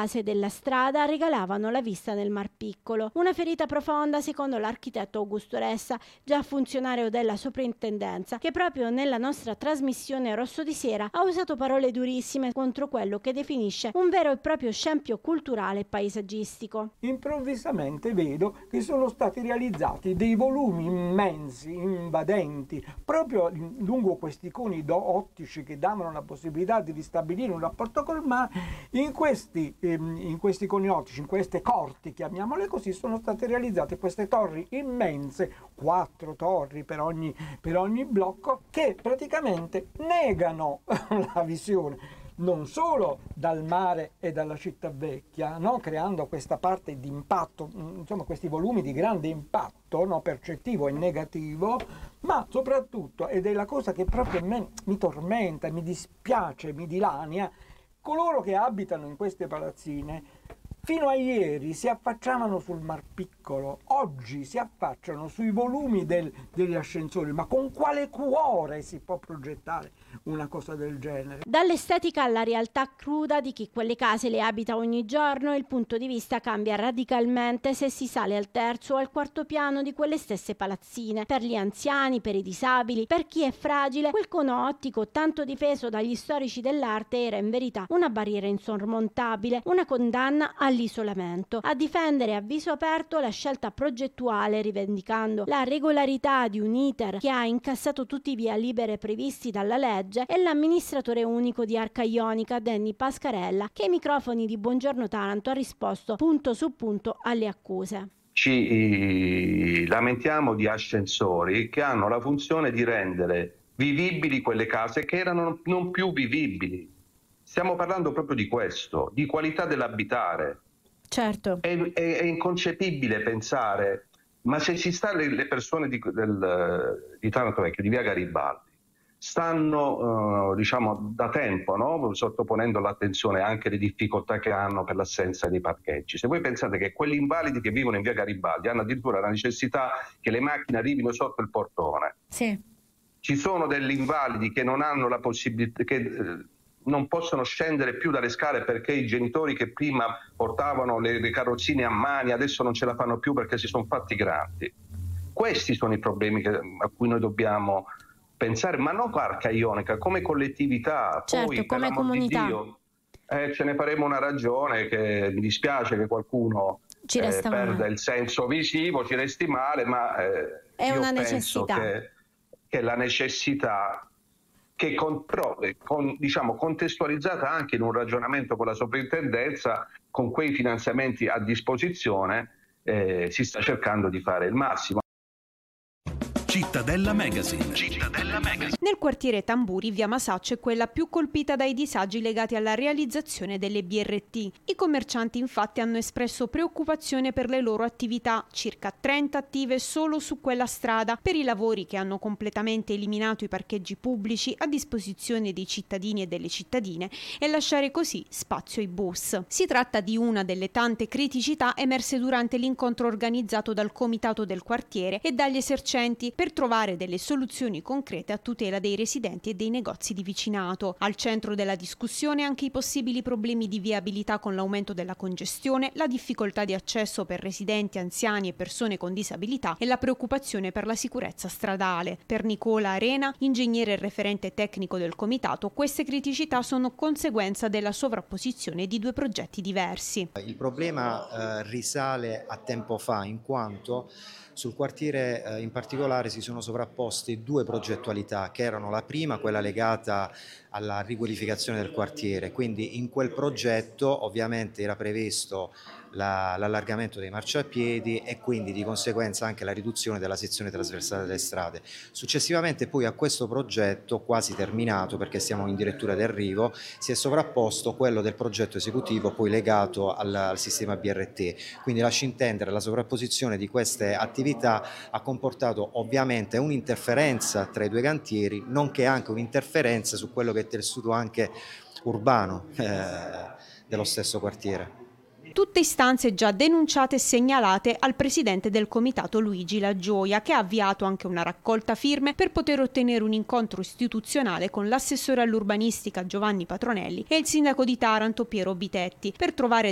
case della strada regalavano la vista nel Mar Piccolo. Una ferita profonda secondo l'architetto Augusto Ressa, già funzionario della soprintendenza, che proprio nella nostra trasmissione Rosso di Sera ha usato parole durissime contro quello che definisce un vero e proprio scempio culturale e paesaggistico. Improvvisamente vedo che sono stati realizzati dei volumi immensi, invadenti, proprio lungo questi coni ottici che davano la possibilità di ristabilire un rapporto col mare. In questi coni ottici, in queste corti, chiamiamole così, sono state realizzate queste torri immense, 4 torri per ogni blocco, che praticamente negano la visione non solo dal mare e dalla città vecchia, no? Creando questa parte di impatto, insomma questi volumi di grande impatto, no? Percettivo e negativo, ma soprattutto, ed è la cosa che proprio a me mi tormenta, mi dispiace, mi dilania, coloro che abitano in queste palazzine fino a ieri si affacciavano sul Mar Piccolo, oggi si affacciano sui volumi degli ascensori. Ma con quale cuore si può progettare una cosa del genere? Dall'estetica alla realtà cruda di chi quelle case le abita ogni giorno, il punto di vista cambia radicalmente se si sale al terzo o al quarto piano di quelle stesse palazzine. Per gli anziani, per i disabili, per chi è fragile, quel cono ottico tanto difeso dagli storici dell'arte era in verità una barriera insormontabile, una condanna all'isolamento. A difendere a viso aperto la scelta progettuale, rivendicando la regolarità di un iter che ha incassato tutti i via libere previsti dalla legge, è l'amministratore unico di Arca Ionica, Danny Pascarella, che ai microfoni di Buongiorno Taranto ha risposto punto su punto alle accuse. Ci lamentiamo di ascensori che hanno la funzione di rendere vivibili quelle case che erano non più vivibili. Stiamo parlando proprio di questo, di qualità dell'abitare. Certo. È inconcepibile pensare, ma se ci sta le persone di Taranto Vecchio, di via Garibaldi, stanno da tempo, no? Sottoponendo l'attenzione anche alle difficoltà che hanno per l'assenza dei parcheggi. Se voi pensate che quegli invalidi che vivono in via Garibaldi hanno addirittura la necessità che le macchine arrivino sotto il portone. Sì. Ci sono degli invalidi che non hanno la possibilità, che non possono scendere più dalle scale perché i genitori che prima portavano le carrozzine a mani adesso non ce la fanno più perché si sono fatti grandi. Questi sono i problemi a cui noi dobbiamo pensare, ma non Arca Ionica, come collettività. Certo, poi, come per l'amor di comunità. Dio, ce ne faremo una ragione, che mi dispiace che qualcuno Ci resta perda male. il senso visivo, ci resti male, ma è io una penso necessità. che la necessità, che contestualizzata anche in un ragionamento con la soprintendenza, con quei finanziamenti a disposizione, si sta cercando di fare il massimo. Cittadella Magazine. Nel quartiere Tamburi, via Masaccio è quella più colpita dai disagi legati alla realizzazione delle BRT. I commercianti infatti hanno espresso preoccupazione per le loro attività, circa 30 attive solo su quella strada, per i lavori che hanno completamente eliminato i parcheggi pubblici a disposizione dei cittadini e delle cittadine e lasciare così spazio ai bus. Si tratta di una delle tante criticità emerse durante l'incontro organizzato dal comitato del quartiere e dagli esercenti per trovare delle soluzioni concrete a tutela dei residenti e dei negozi di vicinato. Al centro della discussione anche i possibili problemi di viabilità con l'aumento della congestione, la difficoltà di accesso per residenti, anziani e persone con disabilità e la preoccupazione per la sicurezza stradale. Per Nicola Arena, ingegnere e referente tecnico del comitato, queste criticità sono conseguenza della sovrapposizione di due progetti diversi. Il problema risale a tempo fa, in quanto sul quartiere in particolare si sono sovrapposte due progettualità, che erano la prima, quella legata alla riqualificazione del quartiere, quindi in quel progetto ovviamente era previsto l'allargamento dei marciapiedi e quindi di conseguenza anche la riduzione della sezione trasversale delle strade. Successivamente poi a questo progetto, quasi terminato perché siamo in dirittura d'arrivo, si è sovrapposto quello del progetto esecutivo poi legato al sistema BRT, quindi lascia intendere la sovrapposizione di queste attività ha comportato ovviamente un'interferenza tra i due cantieri, nonché anche un'interferenza su quello che è il tessuto anche urbano dello stesso quartiere. Tutte istanze già denunciate e segnalate al presidente del comitato Luigi La Gioia, che ha avviato anche una raccolta firme per poter ottenere un incontro istituzionale con l'assessore all'urbanistica Giovanni Patronelli e il sindaco di Taranto Piero Bitetti per trovare